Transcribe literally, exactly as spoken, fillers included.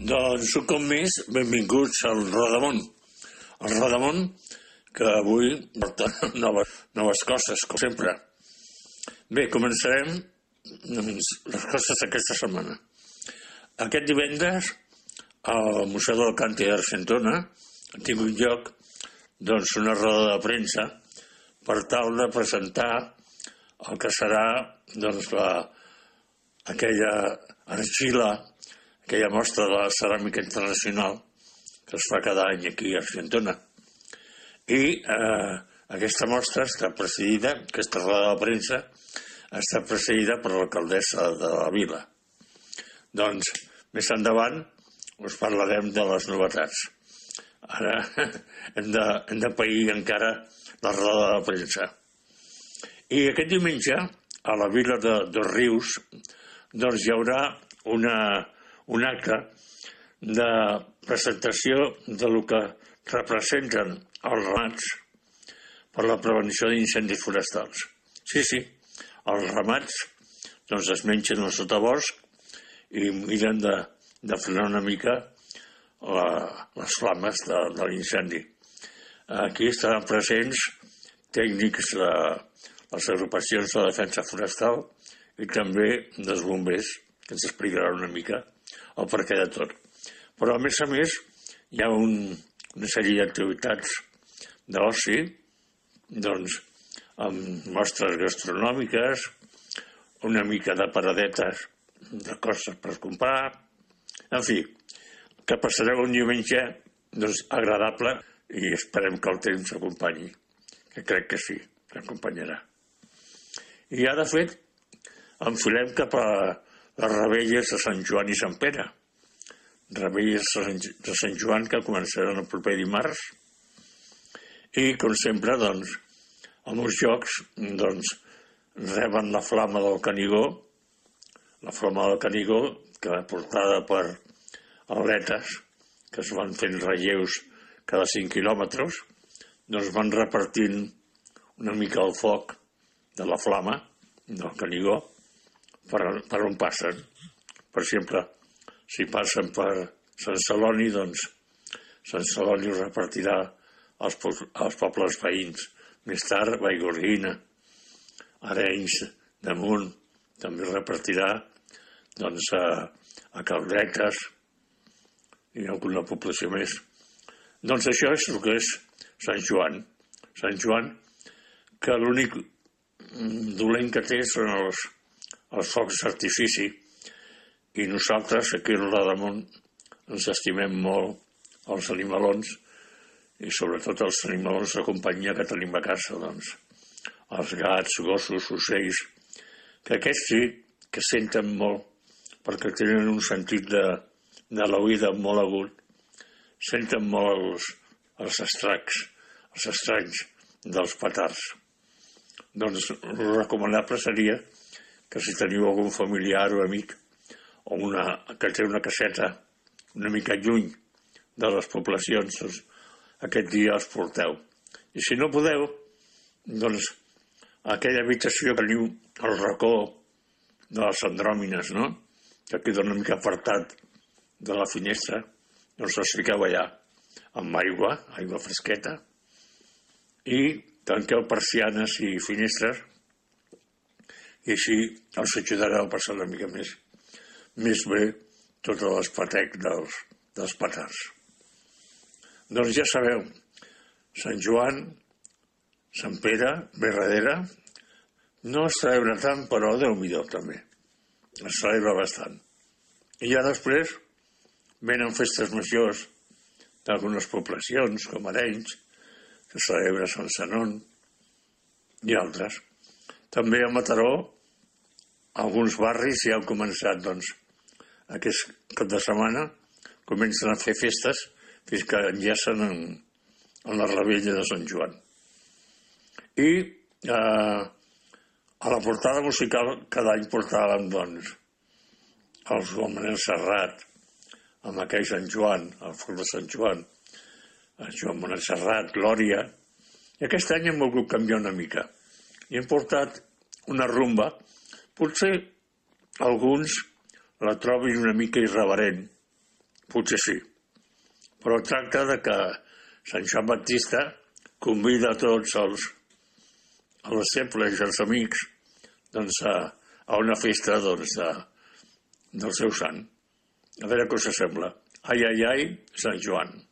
Doncs un cop més, benvinguts al Rodamón. El Rodamón, que avui porta noves, noves coses, com sempre. Bé, començarem les coses d'aquesta setmana. Aquest divendres, al Museu del Cante d'Argentona, ha tingut lloc doncs, una roda de premsa per tal de presentar el que serà doncs, la, aquella argila, aquella mostra de la ceràmica internacional que es fa cada any aquí a Argentona. I eh, aquesta mostra està presidida, aquesta roda de premsa, està presidida per l'alcaldessa de la vila. Doncs, més endavant, us parlarem de les novetats. Ara hem de, hem de pair encara la roda de premsa. I aquest diumenge, a la vila de Dos Rius, doncs hi haurà una, un acte de presentació de lo que representen els ramats per la prevenció d'incendis forestals. Sí, sí, els ramats doncs, es mengen el sotabosc i miren de, de frenar una mica la, les flames de, de l'incendi. Aquí estaran presents tècnics de les agrupacions de defensa forestal i també dels bombers, que ens explicaran una mica el perquè de tot. Però, a més a més, hi ha un, una sèrie d'activitats d'oci, doncs, amb mostres gastronòmiques, una mica de paradetes de coses per comprar, en fi, que passareu un diumenge doncs, agradable i esperem que el temps acompanyi, que crec que sí, que acompanyarà. I ja, de fet, enfilem cap a les revetlles de Sant Joan i Sant Pere. Revetlles de Sant Joan que començaran el proper dimarts. I, com sempre, doncs, amb els jocs, doncs, reben la flama del Canigó, la flama del Canigó, que va portada per atletes, que es van fent relleus cada cinc quilòmetres, doncs van repartint una mica el foc de la flama del Canigó per, per on passen. Per exemple, si passen per Sant Celoni, doncs Sant Celoni repartirà als, als pobles veïns. Més tard, Vallgorguina, Arenys de Munt, també repartirà doncs, a, a Caldetes i alguna població més. Doncs això és el que és Sant Joan. Sant Joan, que l'únic dolent que té són els, els focs d'artifici, i nosaltres aquí al Rodamón ens estimem molt els animalons i sobretot els animalons de companyia que tenim a casa, doncs els gats, gossos, ocells, que aquests sí que senten molt perquè tenen un sentit de, de l'oïda molt agut, senten molt els, els estracs, els estranys dels petards. Doncs el recomanable seria que si teniu algun familiar o amic o una, que té una caseta una mica lluny de les poblacions, doncs aquest dia els porteu. I si no podeu, doncs aquella habitació que teniu al racó de les andròmines, no? Que queda una mica apartat de la finestra, doncs els fiqueu allà amb aigua, aigua fresqueta, i tanqueu persianes i finestres i així els ajudareu a passar una mica més, més bé tot l'espatec dels, dels petards. Doncs ja sabeu, Sant Joan, Sant Pere, ve darrere, no es celebra tant, però Déu-n'hi-do també, es celebra bastant. I ja després venen festes majors d'algunes poblacions, com Arenys, que celebra Sant Zenon i altres. També a Mataró, alguns barris ja han començat, doncs, aquest cap de setmana, comencen a fer festes fins que enllacen en, en la revetlla de Sant Joan. I eh, a la portada musical cada any portàvem, doncs, els Manel Serrat, amb aquell Sant Joan, el foc de Sant Joan, el Joan Manel Serrat, Glòria, i aquest any hem volgut canviar una mica. I hem portat una rumba, potser alguns la trobin una mica irreverent, potser sí. Però tracta de que Sant Joan Baptista convida a tots els, els deixebles i els amics doncs, a, a una festa doncs, de, del seu sant. A veure què us sembla. Ai, ai, ai, Sant Joan.